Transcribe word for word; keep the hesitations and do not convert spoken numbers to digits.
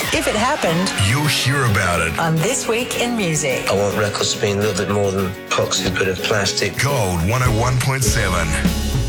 If it happened, you'll hear about it on This Week in Music. I want records to be a little bit more than boxes, bit of plastic. Gold one oh one point seven.